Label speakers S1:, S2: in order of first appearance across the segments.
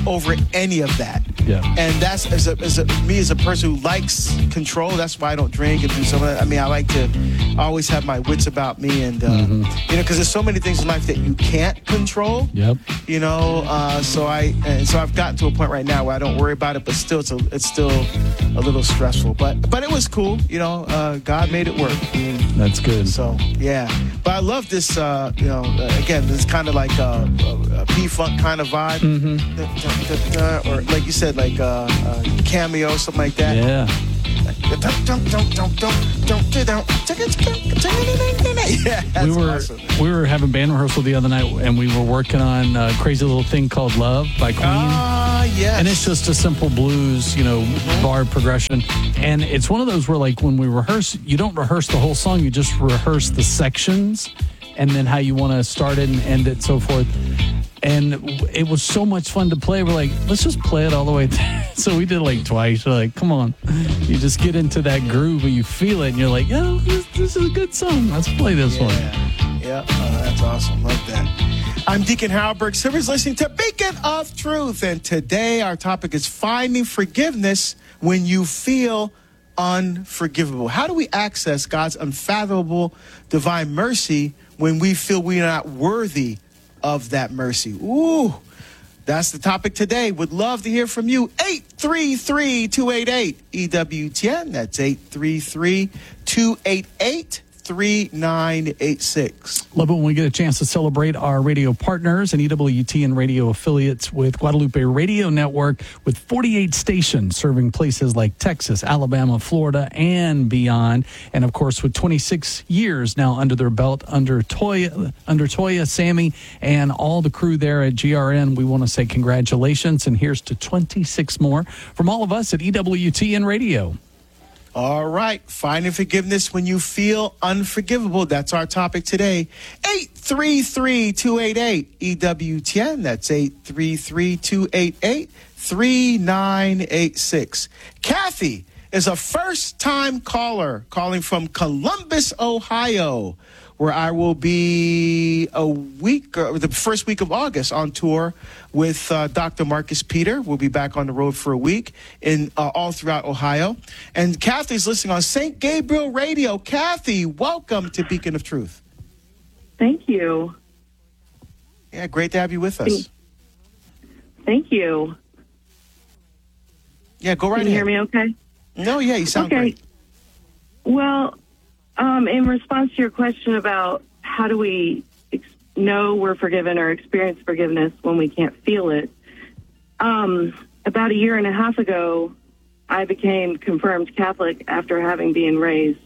S1: over any of that.
S2: Yeah.
S1: And that's me as a person who likes control. That's why I don't drink and do some of that. I mean, I always have my wits about me, and because there's so many things in life that you can't control.
S2: Yep.
S1: So I've gotten to a point right now where I don't worry about it, but still, it's still a little stressful. But it was cool. God made it work.
S2: That's good.
S1: So yeah, but I love this. Again, this kind of like a P-Funk kind of vibe, or like you said, like a cameo, something like that.
S2: Yeah.
S1: Yeah, that's awesome.
S2: We were having band rehearsal the other night, and we were working on a crazy little thing called Love by Queen.
S1: Yes.
S2: And it's just a simple blues, bar progression. And it's one of those where, like, when we rehearse, you don't rehearse the whole song, you just rehearse the sections and then how you want to start it and end it, so forth. And it was so much fun to play. We're like, let's just play it all the way through. So we did it like twice. We're like, come on. You just get into that groove and you feel it. And you're like, this is a good song. Let's play this one.
S1: Yeah, that's awesome. Love that. I'm Deacon Harold Burke Silvers, listening to Beacon of Truth. And today our topic is finding forgiveness when you feel unforgivable. How do we access God's unfathomable divine mercy when we feel we are not worthy of that mercy? Ooh, that's the topic today. Would love to hear from you. 833-288-EWTN. That's 833-288-3986.
S2: Love it when we get a chance to celebrate our radio partners and EWTN radio affiliates with Guadalupe Radio Network, with 48 stations serving places like Texas, Alabama, Florida, and beyond. And of course, with 26 years now under their belt, under Toya, Sammy, and all the crew there at GRN, we want to say congratulations. And here's to 26 more from all of us at EWTN Radio.
S1: All right. Finding forgiveness when you feel unforgivable. That's our topic today. 833-288-EWTN. That's 833-288-3986. Kathy is a first-time caller calling from Columbus, Ohio, where I will be the first week of August on tour with Dr. Marcus Peter. We'll be back on the road for a week in all throughout Ohio. And Kathy's listening on St. Gabriel Radio. Kathy, welcome to Beacon of Truth.
S3: Thank you.
S1: Yeah, great to have you with us.
S3: Thank you.
S1: Yeah, go right ahead.
S3: Can you hear me okay?
S1: No, yeah, you sound great.
S3: Well, in response to your question about how do we know we're forgiven or experience forgiveness when we can't feel it, about a year and a half ago, I became confirmed Catholic after having been raised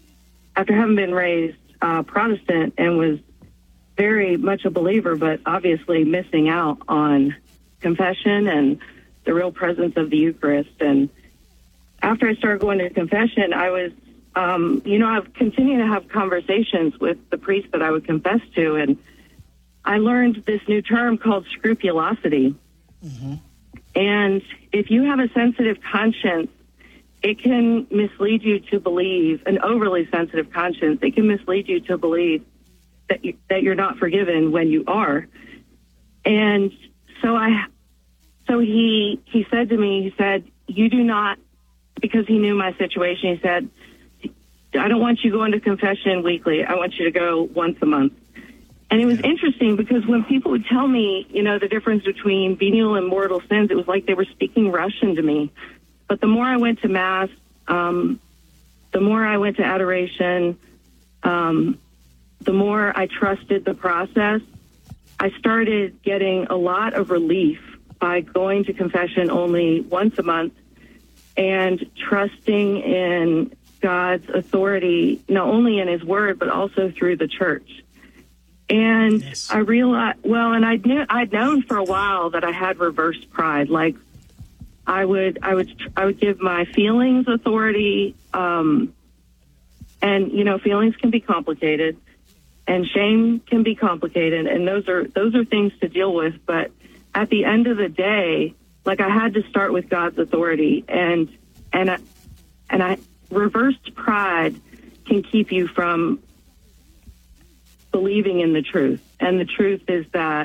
S3: Protestant, and was very much a believer, but obviously missing out on confession and the real presence of the Eucharist. And after I started going to confession, I was I've continued to have conversations with the priest that I would confess to, and I learned this new term called scrupulosity. Mm-hmm. And if you have a sensitive conscience, it can mislead you to believe, an overly sensitive conscience, it can mislead you to believe that you're not forgiven when you are. And so he said to me, you do not, because he knew my situation, he said, I don't want you going to confession weekly. I want you to go once a month. And it was interesting because when people would tell me, the difference between venial and mortal sins, it was like they were speaking Russian to me. But the more I went to Mass, the more I went to adoration, the more I trusted the process, I started getting a lot of relief by going to confession only once a month and trusting in God's authority, not only in his word, but also through the church. And yes. I realized, I'd known for a while that I had reverse pride. Like I would give my feelings authority. And feelings can be complicated and shame can be complicated. And those are things to deal with. But at the end of the day, like I had to start with God's authority, and I reversed pride can keep you from believing in the truth. And the truth is that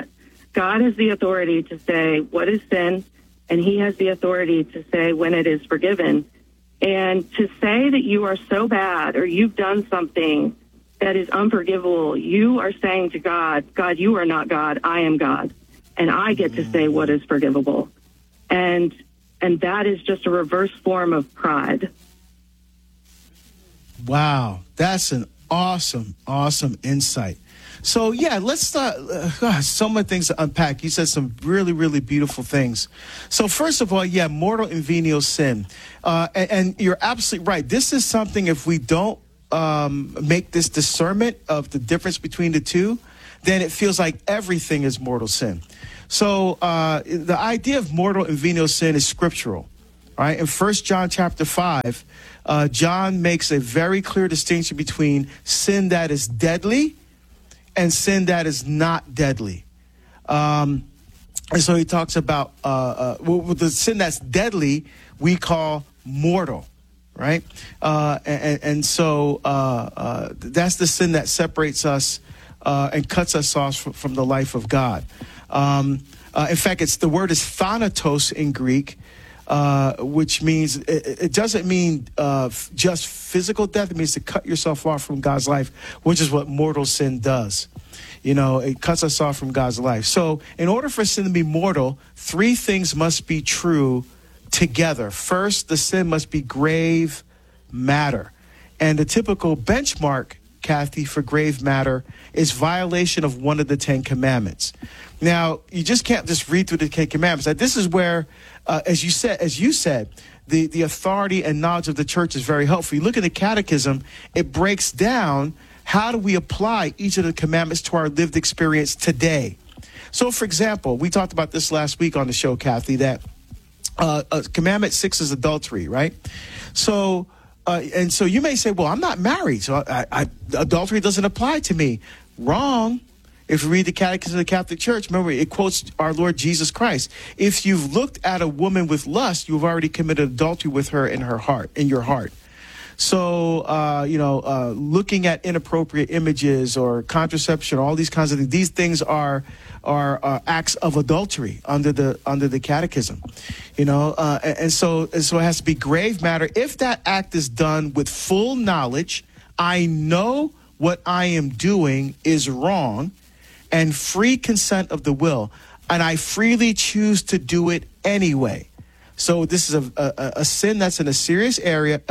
S3: God has the authority to say what is sin, and he has the authority to say when it is forgiven. And to say that you are so bad or you've done something that is unforgivable, you are saying to God, God, you are not God, I am God, and I get to say what is forgivable. And that is just a reverse form of pride.
S1: Wow, that's an awesome insight. So, yeah, let's start. So many things to unpack. You said some really, really beautiful things. So, first of all, yeah, mortal and venial sin. And you're absolutely right. This is something, if we don't make this discernment of the difference between the two, then it feels like everything is mortal sin. So, the idea of mortal and venial sin is scriptural. Right? In 1 John chapter 5, John makes a very clear distinction between sin that is deadly and sin that is not deadly. And so he talks about the sin that's deadly we call mortal, right? And so that's the sin that separates us and cuts us off from the life of God. In fact, the word is thanatos in Greek, which means it doesn't mean just physical death. It means to cut yourself off from God's life, which is what mortal sin does. You know, it cuts us off from God's life. So in order for sin to be mortal, three things must be true together. First, the sin must be grave matter. And the typical benchmark, Kathy, for grave matter is violation of one of the 10 commandments. Now, you just can't just read through the 10 commandments. Now, this is where, as you said, the authority and knowledge of the church is very helpful. You look at the catechism, it breaks down how do we apply each of the commandments to our lived experience today. So, for example, we talked about this last week on the show, Kathy, that commandment 6 is adultery, right? So, and so you may say, well, I'm not married, so adultery doesn't apply to me. Wrong. If you read the Catechism of the Catholic Church, remember, it quotes our Lord Jesus Christ. If you've looked at a woman with lust, you've already committed adultery with her in your heart. So, looking at inappropriate images or contraception, all these kinds of things, these things are acts of adultery under the Catechism, and so it has to be grave matter. If that act is done with full knowledge, I know what I am doing is wrong, and free consent of the will, and I freely choose to do it anyway. So this is a sin that's in a serious area.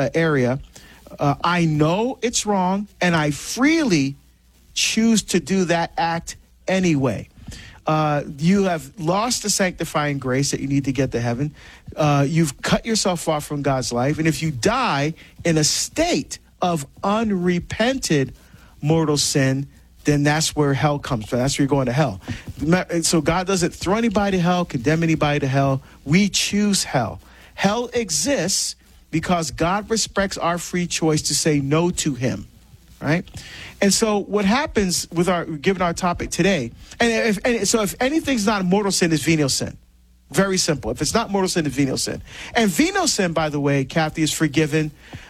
S1: I know it's wrong, and I freely choose to do that act anyway. You have lost the sanctifying grace that you need to get to heaven. You've cut yourself off from God's life. And if you die in a state of unrepented mortal sin, then that's where hell comes from. That's where you're going to hell. So God doesn't throw anybody to hell, condemn anybody to hell. We choose hell. Hell exists because God respects our free choice to say no to him, right? And so what happens with given our topic today, so if anything's not a mortal sin, it's venial sin. Very simple. If it's not mortal sin, it's venial sin. And venial sin, by the way, Kathy, is forgiven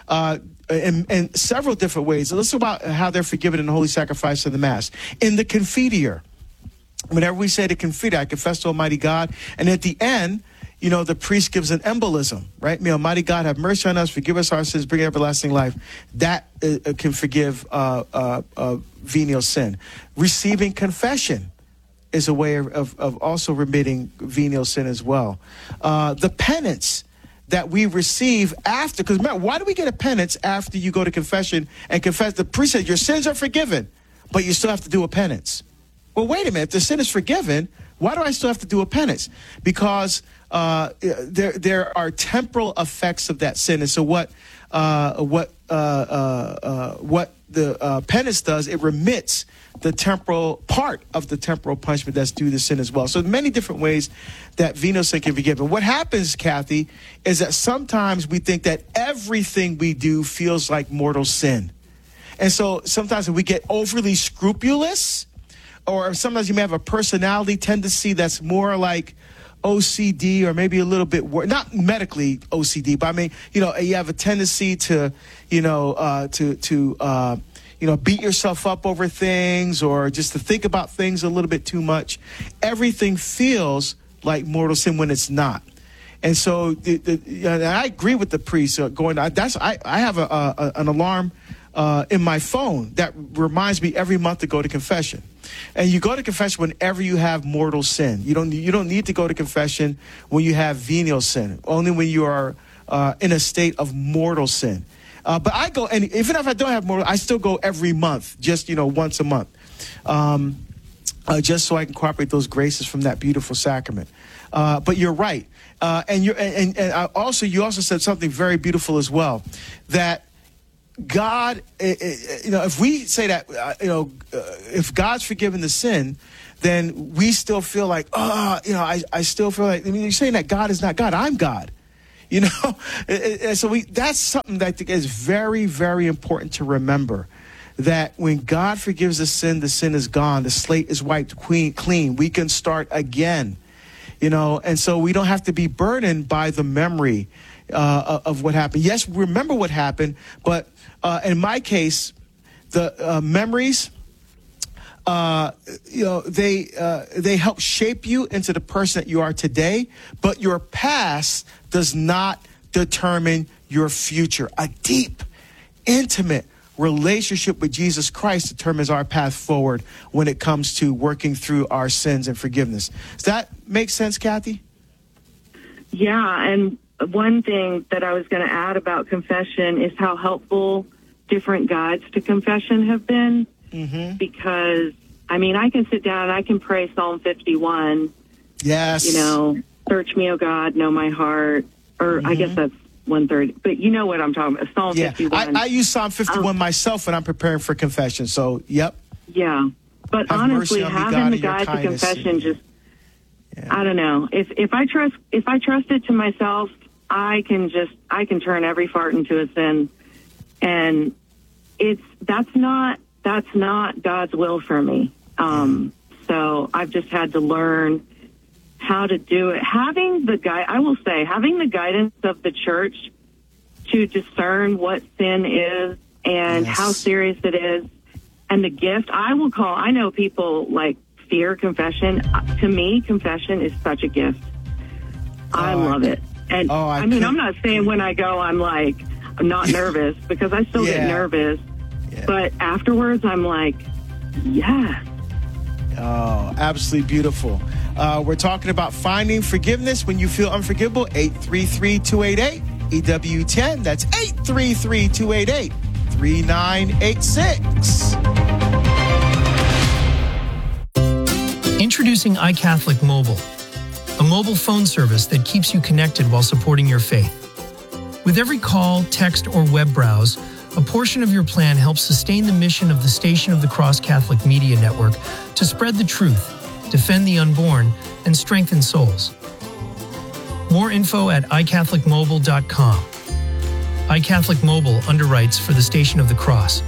S1: in several different ways. Let's talk about how they're forgiven in the holy sacrifice of the Mass. In the Confiteor, whenever we say the Confiteor, I confess to Almighty God, and at the end, the priest gives an embolism, right? May Almighty God have mercy on us, forgive us our sins, bring everlasting life. That can forgive venial sin. Receiving confession is a way of also remitting venial sin as well. The penance that we receive after, because remember, why do we get a penance after you go to confession and confess? The priest said your sins are forgiven, but you still have to do a penance. Well, wait a minute. If the sin is forgiven, why do I still have to do a penance? Because there are temporal effects of that sin. And so what the penance does, it remits the temporal part of the temporal punishment that's due to sin as well. So many different ways that venial sin can be given. What happens, Kathy, is that sometimes we think that everything we do feels like mortal sin. And so sometimes we get overly scrupulous, or sometimes you may have a personality tendency that's more like OCD, or maybe a little bit not medically OCD, but I mean, you have a tendency to, beat yourself up over things or just to think about things a little bit too much. Everything feels like mortal sin when it's not. And so I agree with the priest going. I have an alarm in my phone that reminds me every month to go to confession. And you go to confession whenever you have mortal sin. You don't need to go to confession when you have venial sin. Only when you are in a state of mortal sin. But I go, and even if I don't have mortal, I still go every month, just once a month, just so I can incorporate those graces from that beautiful sacrament. But you're right, and also you also said something very beautiful as well, that God, if we say that, if God's forgiven the sin, then we still feel like, I still feel like, you're saying that God is not God. I'm God, and so that's something that I think is very, very important to remember, that when God forgives the sin is gone. The slate is wiped clean. We can start again, and so we don't have to be burdened by the memory of what happened. Yes, remember what happened, but in my case, the memories, they help shape you into the person that you are today, but your past does not determine your future. A deep, intimate relationship with Jesus Christ determines our path forward when it comes to working through our sins and forgiveness. Does that make sense, Kathy?
S3: Yeah, and one thing that I was going to add about confession is how helpful different guides to confession have been. Mm-hmm. Because, I can sit down and I can pray Psalm 51.
S1: Yes.
S3: Search me, O God, know my heart. Or I guess that's 130. But you know what I'm talking about, Psalm 51. I use Psalm 51 myself when I'm preparing for confession. So, yep. Yeah. But have honestly, having the guide to confession just, I don't know. If I trust it to myself, I can turn every fart into a sin. And that's not God's will for me. So I've just had to learn how to do it. Having the guidance of the church to discern what sin is and how serious it is, and the gift I know people fear confession. To me, confession is such a gift. I love it. And I'm not saying when I go, I'm not nervous, because I still get nervous. Yeah. But afterwards, I'm like, yes.
S1: Oh, absolutely beautiful. We're talking about finding forgiveness when you feel unforgivable. 833-288-EWTN. That's 833-288-3986.
S4: Introducing iCatholic Mobile, a mobile phone service that keeps you connected while supporting your faith. With every call, text, or web browse, a portion of your plan helps sustain the mission of the Station of the Cross Catholic Media Network to spread the truth, defend the unborn, and strengthen souls. More info at iCatholicMobile.com. iCatholic Mobile underwrites for the Station of the Cross.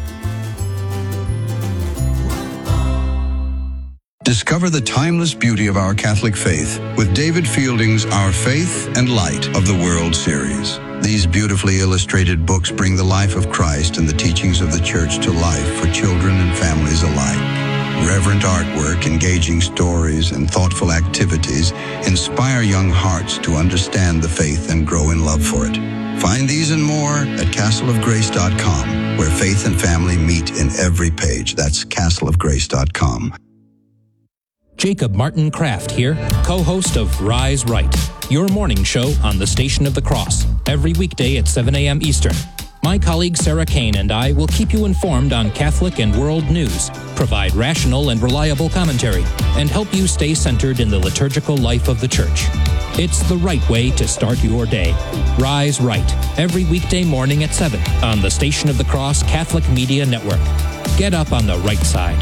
S5: Discover the timeless beauty of our Catholic faith with David Fielding's Our Faith and Light of the World series. These beautifully illustrated books bring the life of Christ and the teachings of the Church to life for children and families alike. Reverent artwork, engaging stories, and thoughtful activities inspire young hearts to understand the faith and grow in love for it. Find these and more at castleofgrace.com, where faith and family meet in every page. That's castleofgrace.com.
S6: Jacob Martin Kraft here, co-host of Rise Right, your morning show on the Station of the Cross, every weekday at 7 a.m. Eastern. My colleague Sarah Kane and I will keep you informed on Catholic and world news, provide rational and reliable commentary, and help you stay centered in the liturgical life of the Church. It's the right way to start your day. Rise Right, every weekday morning at 7 on the Station of the Cross Catholic Media Network. Get up on the right side.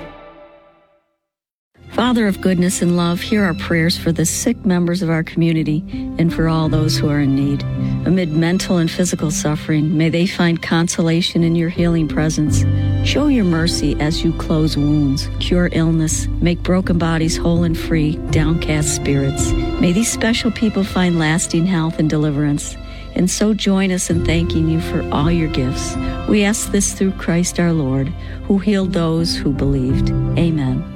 S7: Father of goodness and love, hear our prayers for the sick members of our community and for all those who are in need. Amid mental and physical suffering, may they find consolation in your healing presence. Show your mercy as you close wounds, cure illness, make broken bodies whole and free, downcast spirits. May these special people find lasting health and deliverance. and so join us in thanking you for all your gifts. We ask this through Christ our Lord, who healed those who believed. Amen.